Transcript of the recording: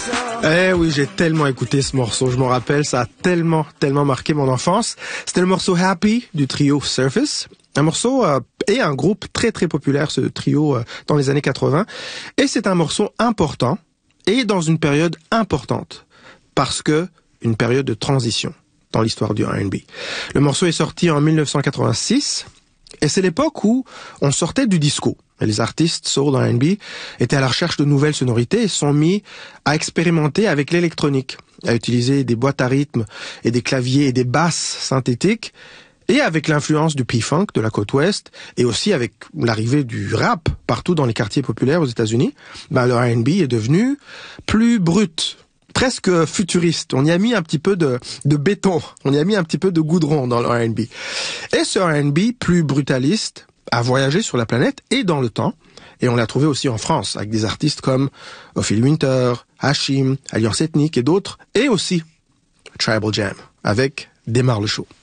Eh oui, j'ai tellement écouté ce morceau, je m'en rappelle, ça a tellement marqué mon enfance. C'était le morceau Happy du trio Surface. Un morceau et un groupe très populaire, ce trio, dans les années 80. Et c'est un morceau important et dans une période importante. Parce que une période de transition dans l'histoire du R&B. Le morceau est sorti en 1986 et c'est l'époque où on sortait du disco. Et les artistes soul R&B étaient à la recherche de nouvelles sonorités et se sont mis à expérimenter avec l'électronique, à utiliser des boîtes à rythme et des claviers et des basses synthétiques. Et avec l'influence du P-Funk de la côte ouest et aussi avec l'arrivée du rap partout dans les quartiers populaires aux États-Unis, le R&B est devenu plus brut, presque futuriste. On y a mis un petit peu de béton, on y a mis un petit peu de goudron dans le R&B. Et ce R&B plus brutaliste a voyagé sur la planète et dans le temps. Et on l'a trouvé aussi en France avec des artistes comme Ophélie Winter, Hashim, Alliance Ethnique et d'autres. Et aussi Tribal Jam avec Démarre le show.